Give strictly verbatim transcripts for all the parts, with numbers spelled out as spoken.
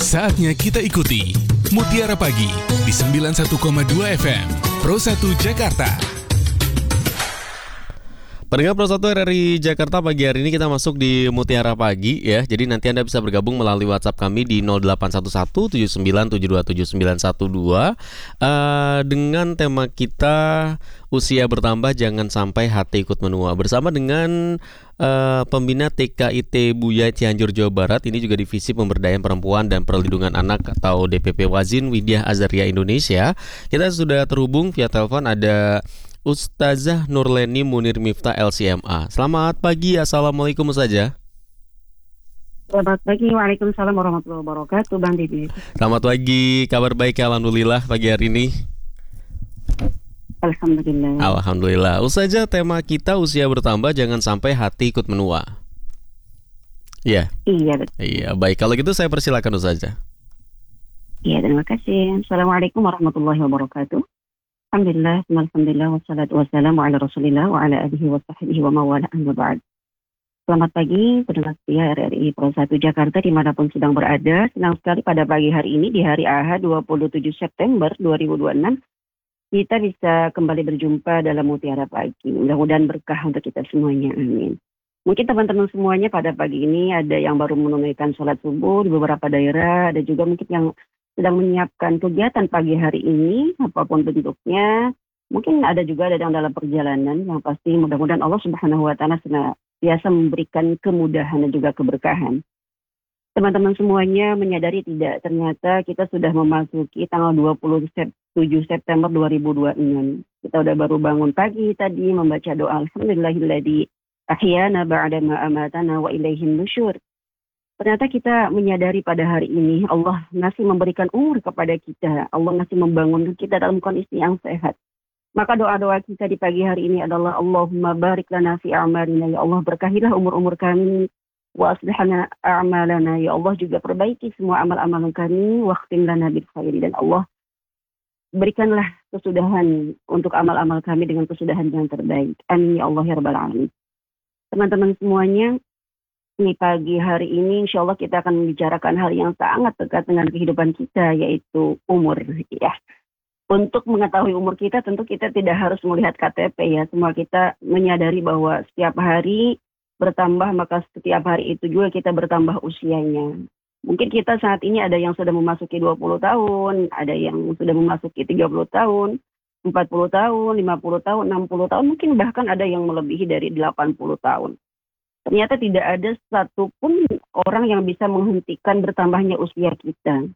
Saatnya kita ikuti Mutiara Pagi di sembilan puluh satu koma dua F M Pro satu Jakarta. Pendengar Pro satu R R I Jakarta, pagi hari ini kita masuk di Mutiara Pagi ya. Jadi nanti Anda bisa bergabung melalui WhatsApp kami di nol delapan satu satu tujuh sembilan tujuh dua tujuh sembilan satu dua uh, dengan tema kita usia bertambah jangan sampai hati ikut menua, bersama dengan uh, pembina T K I T Buya Cianjur Jawa Barat. Ini juga Divisi Pemberdayaan Perempuan dan Perlindungan Anak atau D P P Wazin Widyah Azaria Indonesia. Kita sudah terhubung via telepon, ada Ustazah Nurleni Munir Miftah L C M A. Selamat pagi, Assalamualaikum Ustazah. Selamat pagi, Waalaikumsalam warahmatullahi wabarakatuh, Bang Didi. Selamat pagi, kabar baik ya, Alhamdulillah pagi hari ini. Alhamdulillah. Alhamdulillah. Ustazah, tema kita usia bertambah jangan sampai hati ikut menua. Iya. Iya, betul. Iya, baik. Kalau gitu saya persilakan Ustazah. Iya, terima kasih. Assalamualaikum warahmatullahi wabarakatuh. Alhamdulillah, alhamdulillah, wassalatu wassalamu ala rasulillah wa ala alihi wa sahbihi wa mawala amma ba'd. Selamat pagi, pendengar setia R R I Pro satu Jakarta dimanapun sedang berada. Senang sekali pada pagi hari ini di hari Ahad dua puluh tujuh September dua ribu dua puluh enam kita bisa kembali berjumpa dalam Mutiara Pagi. Mudah-mudahan berkah untuk kita semuanya, amin. Mungkin teman-teman semuanya pada pagi ini ada yang baru menunaikan sholat subuh di beberapa daerah, ada juga mungkin yang sedang menyiapkan kegiatan pagi hari ini, apapun bentuknya. Mungkin ada juga ada yang dalam perjalanan, yang pasti mudah-mudahan Allah Subhanahu wa Ta'ala senantiasa memberikan kemudahan dan juga keberkahan. Teman-teman semuanya menyadari tidak, ternyata kita sudah memasuki tanggal dua puluh tujuh September dua ribu dua puluh enam. Kita udah baru bangun pagi tadi membaca doa Alhamdulillahilladzi ahyana ba'da ma amatana wa ilaihin nusyur. Ternyata kita menyadari pada hari ini Allah masih memberikan umur kepada kita. Allah masih membangun kita dalam kondisi yang sehat. Maka doa-doa kita di pagi hari ini adalah Allahumma barik lana fi a'malina. Ya Allah, berkahilah umur-umur kami. Wa aslihna a'malana. Ya Allah, juga perbaiki semua amal-amal kami. Wakhtim lana bil khairi. Dan Allah, berikanlah kesudahan untuk amal-amal kami dengan kesudahan yang terbaik. Amin ya Allah ya rabbal alamin. Teman-teman semuanya, di pagi hari ini insya Allah kita akan membicarakan hal yang sangat dekat dengan kehidupan kita, yaitu umur ya. Untuk mengetahui umur kita tentu kita tidak harus melihat K T P ya. Semua kita menyadari bahwa setiap hari bertambah, maka setiap hari itu juga kita bertambah usianya. Mungkin kita saat ini ada yang sudah memasuki dua puluh tahun, ada yang sudah memasuki tiga puluh tahun, empat puluh tahun, lima puluh tahun, enam puluh tahun, mungkin bahkan ada yang melebihi dari delapan puluh tahun. Ternyata tidak ada satupun orang yang bisa menghentikan bertambahnya usia kita.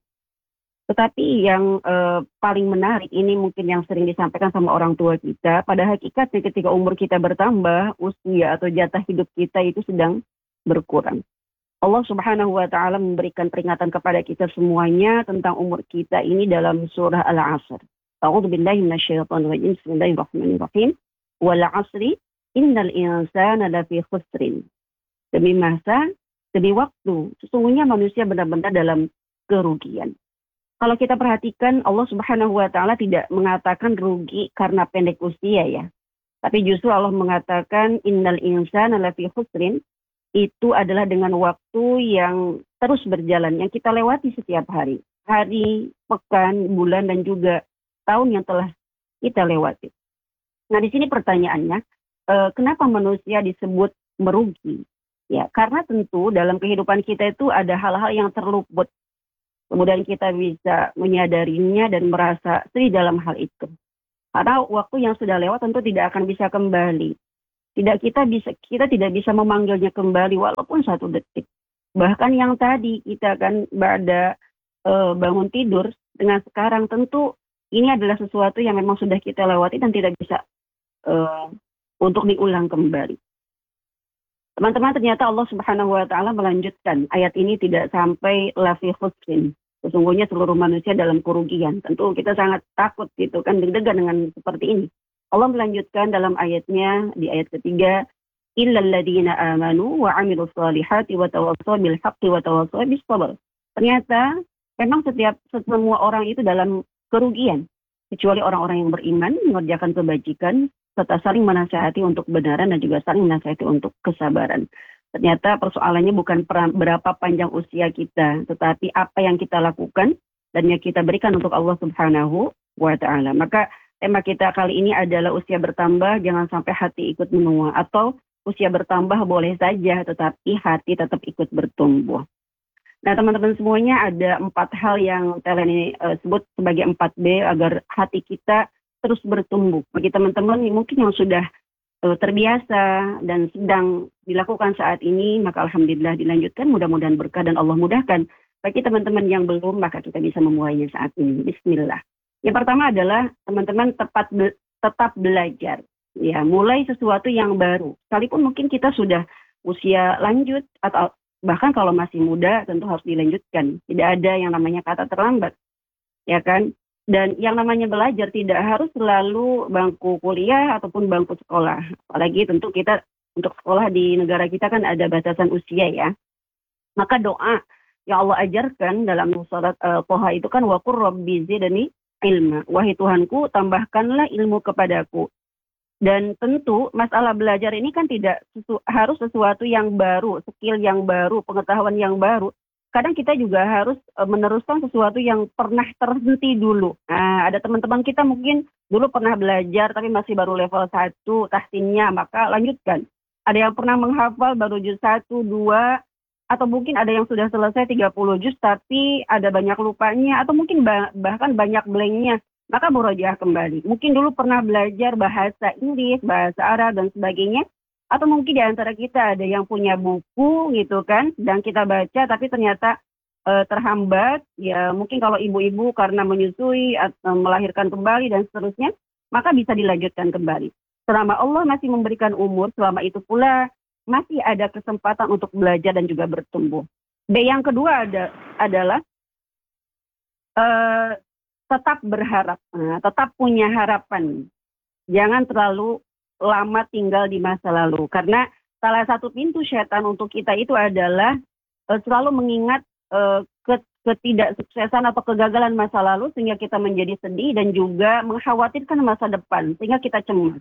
Tetapi yang eh, paling menarik ini mungkin yang sering disampaikan sama orang tua kita, pada hakikatnya ketika umur kita bertambah, usia atau jatah hidup kita itu sedang berkurang. Allah Subhanahu wa Ta'ala memberikan peringatan kepada kita semuanya tentang umur kita ini dalam surah Al-Asr. A'udzu billahi minasyaitonir rajim. Bismillahirrahmanirrahim. Wal 'asri innal insana lafi khusrin. Demi masa, demi waktu, sesungguhnya manusia benar-benar dalam kerugian. Kalau kita perhatikan, Allah Subhanahu wa Ta'ala tidak mengatakan rugi karena pendek usia ya. Tapi justru Allah mengatakan innal insana lafi khusrin, itu adalah dengan waktu yang terus berjalan, yang kita lewati setiap hari. Hari, pekan, bulan, dan juga tahun yang telah kita lewati. Nah, di sini pertanyaannya, eh, kenapa manusia disebut merugi? Ya, karena tentu dalam kehidupan kita itu ada hal-hal yang terluput. Kemudian kita bisa menyadarinya dan merasa sedih dalam hal itu. Karena waktu yang sudah lewat tentu tidak akan bisa kembali. Tidak kita bisa kita tidak bisa memanggilnya kembali walaupun satu detik. Bahkan yang tadi kita kan pada e, bangun tidur dengan sekarang tentu ini adalah sesuatu yang memang sudah kita lewati dan tidak bisa e, untuk diulang kembali. Teman-teman, ternyata Allah Subhanahu wa Ta'ala melanjutkan ayat ini tidak sampai lafi khusrin. Sesungguhnya seluruh manusia dalam kerugian. Tentu kita sangat takut gitu kan, deg-degan dengan seperti ini. Allah melanjutkan dalam ayatnya di ayat ketiga, illal ladzina amanu wa 'amilus shalihati wa tawassaw bil haqqi wa tawassaw bis sabr. Ternyata memang setiap semua orang itu dalam kerugian, kecuali orang-orang yang beriman, mengerjakan kebajikan serta saling menasihati untuk kebenaran dan juga saling menasihati untuk kesabaran. Ternyata persoalannya bukan per- berapa panjang usia kita, tetapi apa yang kita lakukan dan yang kita berikan untuk Allah Subhanahu wa Ta'ala. Maka tema kita kali ini adalah usia bertambah, jangan sampai hati ikut menua. Atau usia bertambah boleh saja, tetapi hati tetap ikut bertumbuh. Nah, teman-teman semuanya, ada empat hal yang Telen ini uh, sebut sebagai empat B agar hati kita terus bertumbuh. Bagi teman-teman yang mungkin yang sudah uh, terbiasa dan sedang dilakukan saat ini, maka alhamdulillah dilanjutkan, mudah-mudahan berkah dan Allah mudahkan. Bagi teman-teman yang belum, maka kita bisa memulainya saat ini. Bismillah. Yang pertama adalah teman-teman tepat be- tetap belajar. Ya, mulai sesuatu yang baru. Sekalipun mungkin kita sudah usia lanjut atau bahkan kalau masih muda tentu harus dilanjutkan. Tidak ada yang namanya kata terlambat. Ya kan? Dan yang namanya belajar tidak harus selalu bangku kuliah ataupun bangku sekolah. Apalagi tentu kita untuk sekolah di negara kita kan ada batasan usia ya. Maka doa yang Allah ajarkan dalam surat uh, Toha itu kan waqur rabbi zidni ilma. Wahai Tuhanku, tambahkanlah ilmu kepadaku. Dan tentu masalah belajar ini kan tidak sesu, harus sesuatu yang baru, skill yang baru, pengetahuan yang baru. Kadang kita juga harus e, meneruskan sesuatu yang pernah terhenti dulu. Nah, ada teman-teman kita mungkin dulu pernah belajar tapi masih baru level satu tahsinnya, maka lanjutkan. Ada yang pernah menghafal baru juz satu, dua, atau mungkin ada yang sudah selesai tiga puluh juz tapi ada banyak lupanya, atau mungkin bah- bahkan banyak blanknya. Maka murojaah kembali. Mungkin dulu pernah belajar bahasa Inggris, bahasa Arab, dan sebagainya. Atau mungkin di antara kita ada yang punya buku gitu kan, sedang kita baca tapi ternyata e, terhambat. Ya mungkin kalau ibu-ibu karena menyusui, atau melahirkan kembali, dan seterusnya, maka bisa dilanjutkan kembali. Selama Allah masih memberikan umur, selama itu pula masih ada kesempatan untuk belajar dan juga bertumbuh. B yang kedua ada, adalah... E, tetap berharap, nah, tetap punya harapan. Jangan terlalu lama tinggal di masa lalu. Karena salah satu pintu setan untuk kita itu adalah uh, selalu mengingat uh, ketidaksuksesan atau kegagalan masa lalu sehingga kita menjadi sedih dan juga mengkhawatirkan masa depan sehingga kita cemas.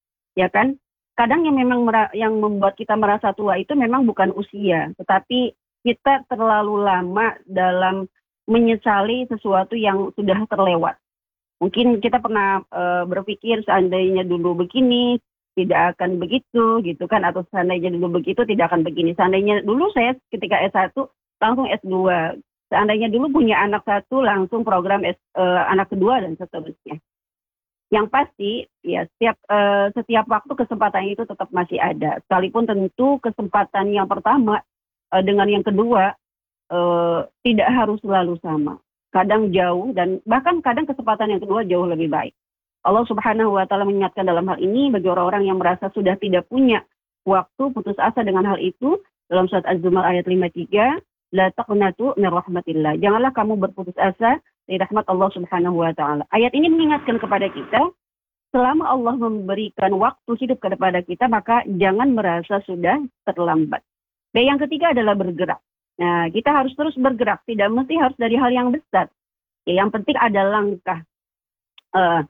Ya kan? Kadang yang memang mera- yang membuat kita merasa tua itu memang bukan usia, tetapi kita terlalu lama dalam menyesali sesuatu yang sudah terlewat. Mungkin kita pernah e, berpikir seandainya dulu begini, tidak akan begitu, gitu kan. Atau seandainya dulu begitu, tidak akan begini. Seandainya dulu saya ketika S satu, langsung S dua. Seandainya dulu punya anak satu, langsung program S, e, anak kedua, dan seterusnya. Yang pasti, ya setiap, e, setiap waktu kesempatan itu tetap masih ada. Sekalipun tentu kesempatan yang pertama e, dengan yang kedua, Uh, tidak harus selalu sama. Kadang jauh dan bahkan kadang kesempatan yang kedua jauh lebih baik. Allah Subhanahu wa Ta'ala mengingatkan dalam hal ini bagi orang-orang yang merasa sudah tidak punya waktu, putus asa dengan hal itu. Dalam surat Az-Zumar ayat lima puluh tiga, la taqnatu min rahmatillah. Janganlah kamu berputus asa dari rahmat Allah Subhanahu wa Ta'ala. Ayat ini mengingatkan kepada kita, selama Allah memberikan waktu hidup kepada kita, maka jangan merasa sudah terlambat. B yang ketiga adalah bergerak. Nah, kita harus terus bergerak, tidak mesti harus dari hal yang besar. Ya, yang penting ada langkah. Uh,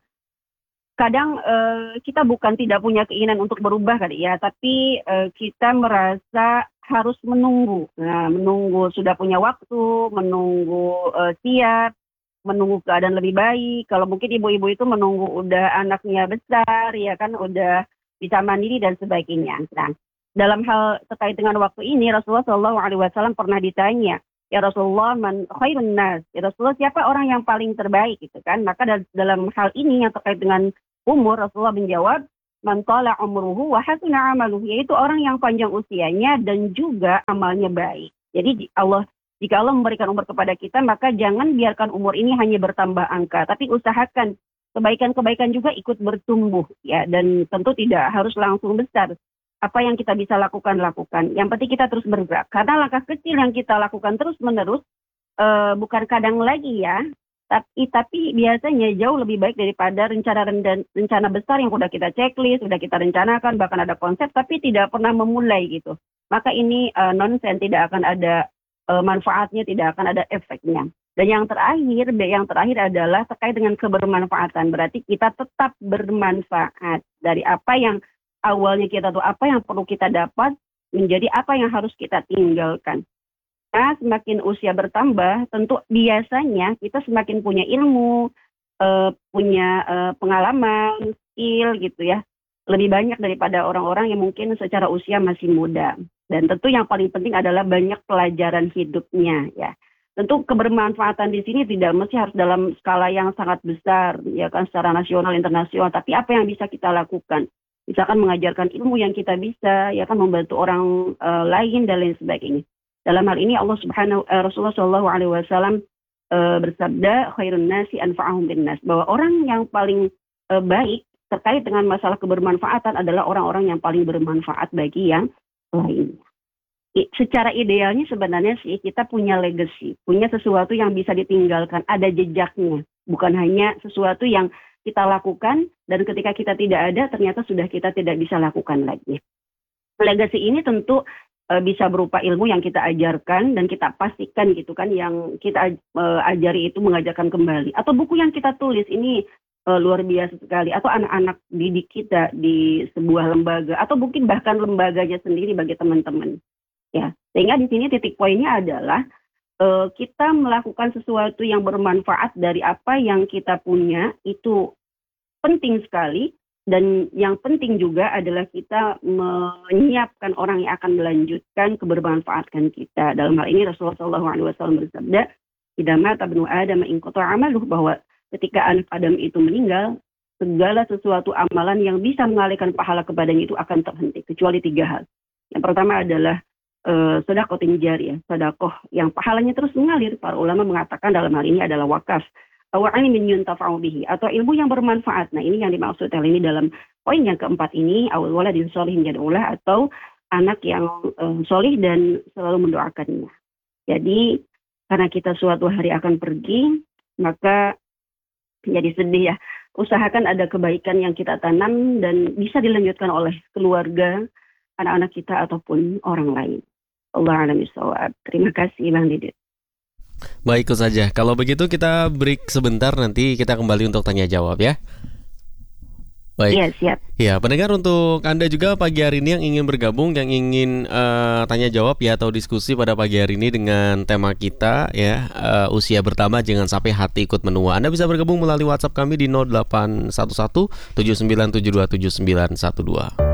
kadang uh, kita bukan tidak punya keinginan untuk berubah kali ya, tapi uh, kita merasa harus menunggu. Nah, menunggu sudah punya waktu, menunggu uh, siap, menunggu keadaan lebih baik. Kalau mungkin ibu-ibu itu menunggu udah anaknya besar, ya kan, udah bisa mandiri dan sebagainya. Nah, dalam hal terkait dengan waktu ini, Rasulullah shallallahu alaihi wasallam pernah ditanya, ya Rasulullah, man khairun nas, ya Rasulullah, siapa orang yang paling terbaik gitu kan? Maka dalam hal ini yang terkait dengan umur, Rasulullah menjawab, man tala umruhu wa hasuna amaluhu, yaitu orang yang panjang usianya dan juga amalnya baik. Jadi Allah, jika Allah memberikan umur kepada kita, maka jangan biarkan umur ini hanya bertambah angka, tapi usahakan kebaikan-kebaikan juga ikut bertumbuh ya, dan tentu tidak harus langsung besar. Apa yang kita bisa lakukan, lakukan. Yang penting kita terus bergerak. Karena langkah kecil yang kita lakukan terus-menerus, uh, bukan kadang lagi ya, tapi, tapi biasanya jauh lebih baik daripada rencana rencana besar yang sudah kita checklist, sudah kita rencanakan, bahkan ada konsep, tapi tidak pernah memulai gitu. Maka ini uh, nonsense, tidak akan ada uh, manfaatnya, tidak akan ada efeknya. Dan yang terakhir, yang terakhir adalah terkait dengan kebermanfaatan. Berarti kita tetap bermanfaat dari apa yang awalnya kita tahu apa yang perlu kita dapat, menjadi apa yang harus kita tinggalkan. Nah, semakin usia bertambah, tentu biasanya kita semakin punya ilmu, eh, punya eh, pengalaman, skill gitu ya. Lebih banyak daripada orang-orang yang mungkin secara usia masih muda. Dan tentu yang paling penting adalah banyak pelajaran hidupnya ya. Tentu kebermanfaatan di sini tidak mesti harus dalam skala yang sangat besar, ya kan, secara nasional, internasional. Tapi apa yang bisa kita lakukan? Misalkan mengajarkan ilmu yang kita bisa, ya kan, membantu orang uh, lain dan lain sebagainya. Dalam hal ini Allah Subhanahu uh, Rasulullah Shallallahu Alaihi Wasallam uh, bersabda, khairun nasi anfa'ahum bin nas, bahwa orang yang paling uh, baik terkait dengan masalah kebermanfaatan adalah orang-orang yang paling bermanfaat bagi yang lainnya. Secara idealnya sebenarnya sih kita punya legacy, punya sesuatu yang bisa ditinggalkan, ada jejaknya, bukan hanya sesuatu yang kita lakukan dan ketika kita tidak ada ternyata sudah kita tidak bisa lakukan lagi. Legacy ini tentu e, bisa berupa ilmu yang kita ajarkan dan kita pastikan gitu kan, yang kita e, ajari itu mengajarkan kembali, atau buku yang kita tulis ini e, luar biasa sekali, atau anak-anak didik kita di sebuah lembaga, atau mungkin bahkan lembaganya sendiri bagi teman-teman. Ya, sehingga di sini titik poinnya adalah uh, kita melakukan sesuatu yang bermanfaat dari apa yang kita punya itu penting sekali, dan yang penting juga adalah kita menyiapkan orang yang akan melanjutkan kebermanfaatan kita. Dalam hal ini Rasulullah shallallahu alaihi wasallam bersabda, "Idza mata ibnu Adam in qata'a amaluhu," bahwa ketika anak Adam itu meninggal, segala sesuatu amalan yang bisa mengalihkan pahala kepadanya itu akan terhenti kecuali tiga hal. Yang pertama adalah Uh, sedekah jariyah, sedekah yang pahalanya terus mengalir. Para ulama mengatakan dalam hal ini adalah wakaf, wa ilmin yuntafa'u bihi, atau ilmu yang bermanfaat. Nah, ini yang dimaksud hal ini dalam poin yang keempat ini, awal waladin sholihin yad'ulah, atau anak yang uh, solih dan selalu mendoakannya. Jadi karena kita suatu hari akan pergi, maka jadi sedih ya. Usahakan ada kebaikan yang kita tanam dan bisa dilanjutkan oleh keluarga, anak-anak kita ataupun orang lain. Allah a'lam bishawab. Terima kasih Bang Didit. Baik saja. Kalau begitu kita break sebentar, nanti kita kembali untuk tanya jawab ya. Baik. Iya, siap. Ya, pendengar, untuk Anda juga pagi hari ini yang ingin bergabung, yang ingin uh, tanya jawab ya atau diskusi pada pagi hari ini dengan tema kita ya, uh, usia bertambah jangan sampai hati ikut menua. Anda bisa bergabung melalui WhatsApp kami di nol delapan satu satu tujuh sembilan tujuh dua tujuh sembilan satu dua.